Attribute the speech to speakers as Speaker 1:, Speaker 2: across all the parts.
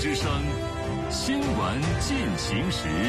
Speaker 1: 之声新闻进行时。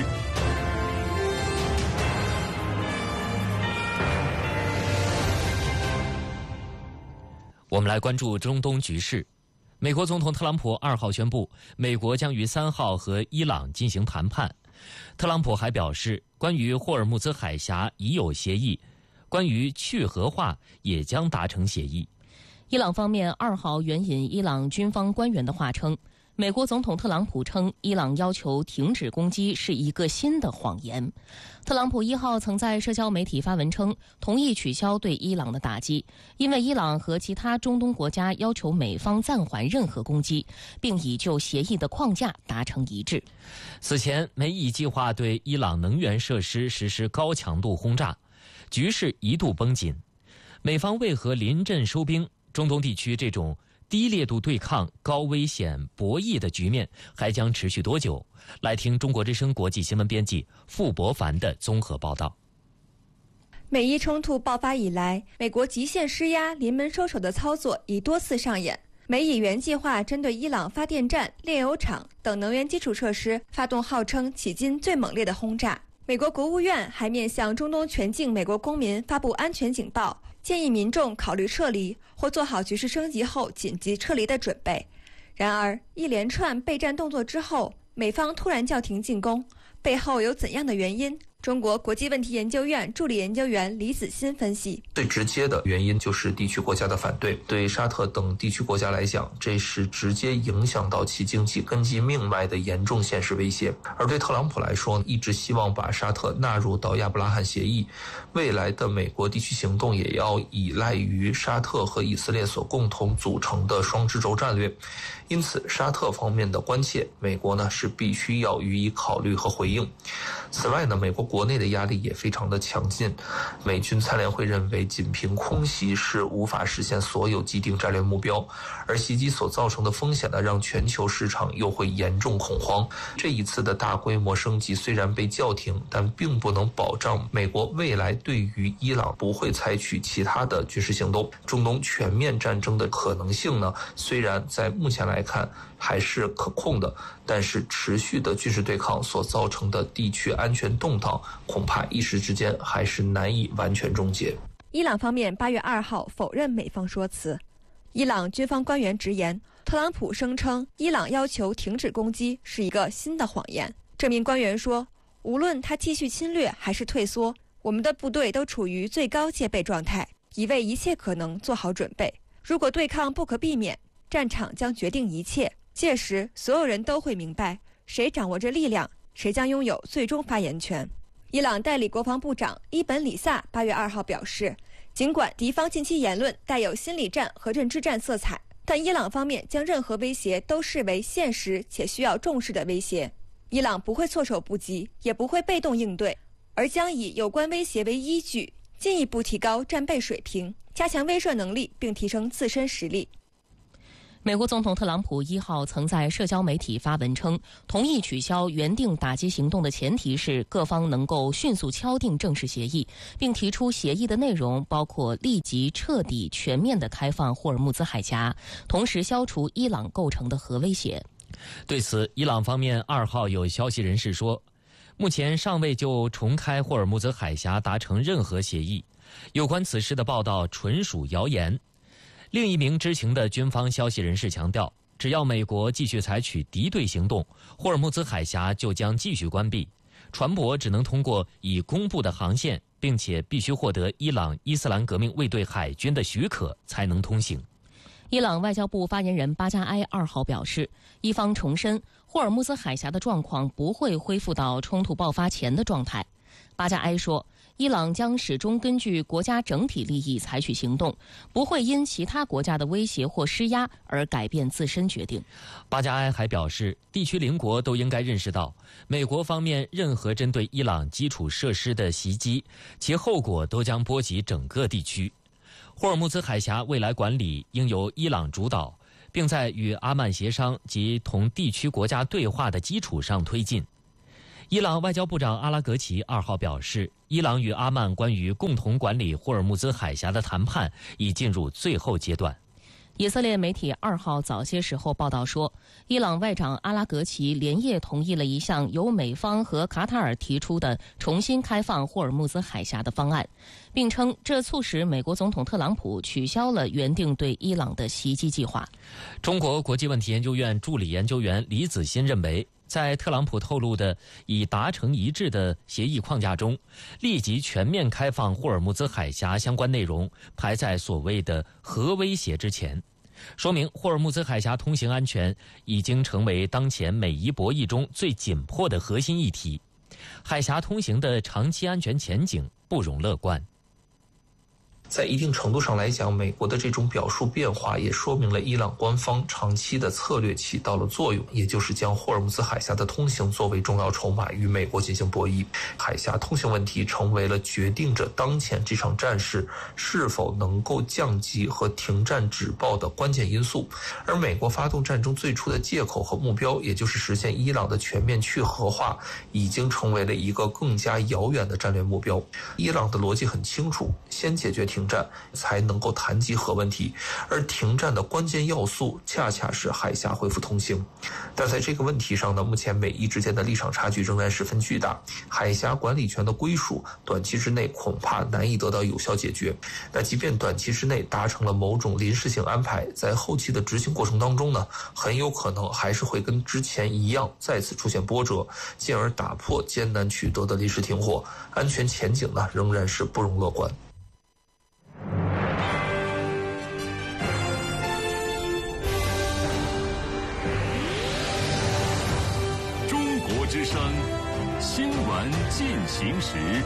Speaker 2: 我们来关注中东局势。美国总统特朗普2号宣布，美国将于3号和伊朗进行谈判。特朗普还表示，关于霍尔木兹海峡已有协议，关于去核化也将达成协议。
Speaker 3: 伊朗方面2号援引伊朗军方官员的话称，美国总统特朗普称伊朗要求停止攻击是一个新的谎言。特朗普1号曾在社交媒体发文称，同意取消对伊朗的打击，因为伊朗和其他中东国家要求美方暂缓任何攻击，并已就协议的框架达成一致。
Speaker 2: 此前，美以计划对伊朗能源设施实施高强度轰炸，局势一度绷紧。美方为何临阵收兵？中东地区这种低烈度对抗、高危险博弈的局面还将持续多久？来听中国之声国际新闻编辑傅博凡的综合报道。
Speaker 4: 美伊冲突爆发以来，美国极限施压、临门收手的操作已多次上演。美以原计划针对伊朗发电站、炼油厂等能源基础设施发动号称迄今最猛烈的轰炸。美国国务院还面向中东全境美国公民发布安全警报，建议民众考虑撤离或做好局势升级后紧急撤离的准备。然而，一连串备战动作之后，美方突然叫停进攻，背后有怎样的原因？中国国际问题研究院助理研究员李子欣分析，
Speaker 5: 最直接的原因就是地区国家的反对。对沙特等地区国家来讲，这是直接影响到其经济根基命脉的严重现实威胁。而对特朗普来说，一直希望把沙特纳入到亚伯拉罕协议，未来的美国地区行动也要依赖于沙特和以色列所共同组成的双支轴战略。因此，沙特方面的关切，美国呢是必须要予以考虑和回应。此外呢，美国国内的压力也非常的强劲。美军参联会认为，仅凭空袭是无法实现所有既定战略目标，而袭击所造成的风险呢，让全球市场又会严重恐慌。这一次的大规模升级虽然被叫停，但并不能保障美国未来对于伊朗不会采取其他的军事行动。中东全面战争的可能性呢，虽然在目前来看还是可控的，但是持续的军事对抗所造成的地区安全动荡，恐怕一时之间还是难以完全终结。
Speaker 4: 伊朗方面8月2号否认美方说辞。伊朗军方官员直言，特朗普声称伊朗要求停止攻击是一个新的谎言。这名官员说，无论他继续侵略还是退缩，我们的部队都处于最高戒备状态，已为一切可能做好准备。如果对抗不可避免，战场将决定一切，届时所有人都会明白，谁掌握着力量，谁将拥有最终发言权。伊朗代理国防部长伊本里萨8月2号表示，尽管敌方近期言论带有心理战和认知战色彩，但伊朗方面将任何威胁都视为现实且需要重视的威胁。伊朗不会措手不及，也不会被动应对，而将以有关威胁为依据，进一步提高战备水平，加强威慑能力，并提升自身实力。
Speaker 3: 美国总统特朗普1号曾在社交媒体发文称，同意取消原定打击行动的前提是各方能够迅速敲定正式协议，并提出协议的内容包括立即彻底全面地开放霍尔木兹海峡，同时消除伊朗构成的核威胁。
Speaker 2: 对此，伊朗方面2号有消息人士说，目前尚未就重开霍尔木兹海峡达成任何协议，有关此事的报道纯属谣言。另一名知情的军方消息人士强调，只要美国继续采取敌对行动，霍尔木兹海峡就将继续关闭，船舶只能通过已公布的航线，并且必须获得伊朗伊斯兰革命卫队海军的许可才能通行。
Speaker 3: 伊朗外交部发言人巴加埃2号表示，伊方重申霍尔木兹海峡的状况不会恢复到冲突爆发前的状态。巴加埃说，伊朗将始终根据国家整体利益采取行动，不会因其他国家的威胁或施压而改变自身决定。
Speaker 2: 巴加埃还表示，地区邻国都应该认识到，美国方面任何针对伊朗基础设施的袭击，其后果都将波及整个地区。霍尔木兹海峡未来管理应由伊朗主导，并在与阿曼协商及同地区国家对话的基础上推进。伊朗外交部长阿拉格齐2号表示，伊朗与阿曼关于共同管理霍尔木兹海峡的谈判已进入最后阶段。
Speaker 3: 以色列媒体2号早些时候报道说，伊朗外长阿拉格齐连夜同意了一项由美方和卡塔尔提出的重新开放霍尔木兹海峡的方案，并称这促使美国总统特朗普取消了原定对伊朗的袭击计划。
Speaker 2: 中国国际问题研究院助理研究员李子欣认为，在特朗普透露的已达成一致的协议框架中，立即全面开放霍尔木兹海峡相关内容排在所谓的核威胁之前，说明霍尔木兹海峡通行安全已经成为当前美伊博弈中最紧迫的核心议题，海峡通行的长期安全前景不容乐观。
Speaker 5: 在一定程度上来讲，美国的这种表述变化也说明了伊朗官方长期的策略起到了作用，也就是将霍尔木兹海峡的通行作为重要筹码与美国进行博弈。海峡通行问题成为了决定着当前这场战事是否能够降级和停战止爆的关键因素。而美国发动战争最初的借口和目标，也就是实现伊朗的全面去核化，已经成为了一个更加遥远的战略目标。伊朗的逻辑很清楚，先解决停战才能够谈及核问题，而停战的关键要素恰恰是海峡恢复通行。但在这个问题上呢，目前美伊之间的立场差距仍然十分巨大，海峡管理权的归属短期之内恐怕难以得到有效解决。那即便短期之内达成了某种临时性安排，在后期的执行过程当中呢，很有可能还是会跟之前一样再次出现波折，进而打破艰难取得的临时停火，安全前景呢仍然是不容乐观。
Speaker 1: 中国之声新闻进行时。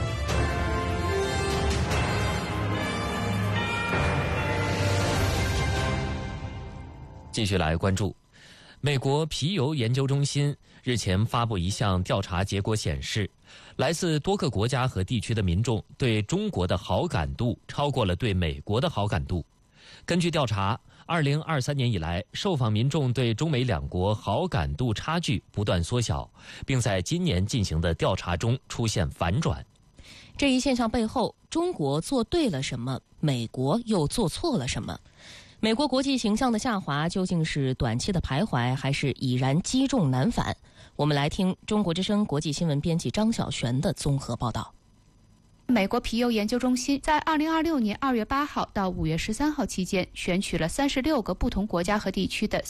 Speaker 2: 继续来关注，美国皮尤研究中心日前发布一项调查结果显示，来自多个国家和地区的民众对中国的好感度超过了对美国的好感度。根据调查，2023年以来，受访民众对中美两国好感度差距不断缩小，并在今年进行的调查中出现反转。
Speaker 3: 这一现象背后，中国做对了什么？美国又做错了什么？美国国际形象的下滑究竟是短期的徘徊，还是已然击中难返？我们来听中国之声国际新闻编辑张晓璇的综合报道。
Speaker 6: 美国皮尤研究中心在2026年2月8号到5月13号期间，选取了36个不同国家和地区的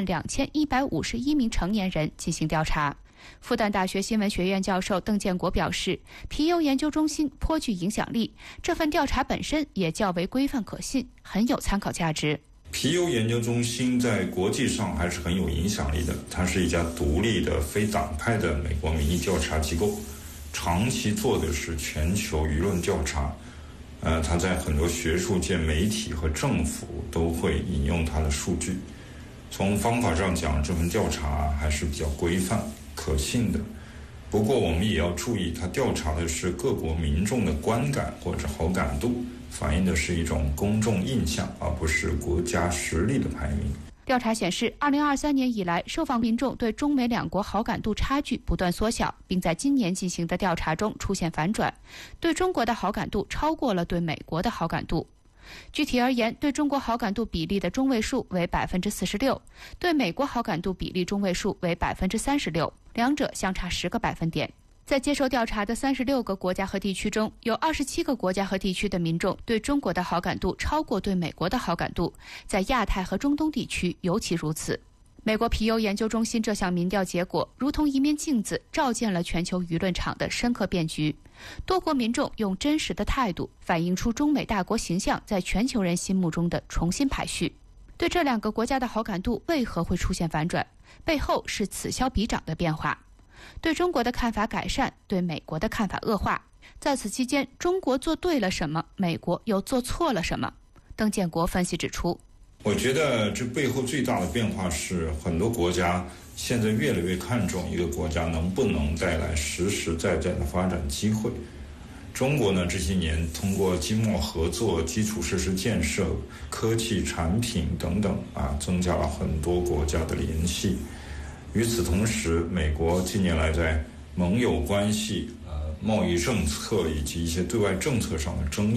Speaker 6: 42151名成年人进行调查。复旦大学新闻学院教授邓建国表示，皮尤研究中心颇具影响力，这份调查本身也较为规范可信，很有参考价值。
Speaker 7: 皮尤研究中心在国际上还是很有影响力的，它是一家独立的非党派的美国民意调查机构，长期做的是全球舆论调查。它在很多学术界、媒体和政府都会引用它的数据。从方法上讲，这份调查还是比较规范可信的。不过我们也要注意，它调查的是各国民众的观感或者好感度，反映的是一种公众印象，而不是国家实力的排名。
Speaker 6: 调查显示，2023年以来，受访民众对中美两国好感度差距不断缩小，并在今年进行的调查中出现反转，对中国的好感度超过了对美国的好感度。具体而言，对中国好感度比例的中位数为46%，对美国好感度比例中位数为36%，两者相差10个百分点。在接受调查的36个国家和地区中，有27个国家和地区的民众对中国的好感度超过对美国的好感度，在亚太和中东地区尤其如此。美国皮尤研究中心这项民调结果如同一面镜子，照见了全球舆论场的深刻变局。多国民众用真实的态度反映出中美大国形象在全球人心目中的重新排序。对这两个国家的好感度为何会出现反转？背后是此消彼长的变化。对中国的看法改善，对美国的看法恶化。在此期间，中国做对了什么？美国又做错了什么？邓建国分析指出，
Speaker 7: 我觉得这背后最大的变化是，很多国家现在越来越看重一个国家能不能带来实实在在的发展机会。中国呢，这些年通过经贸合作、基础设施建设、科技产品等等增加了很多国家的联系。与此同时，美国近年来在盟友关系、贸易政策以及一些对外政策上的争议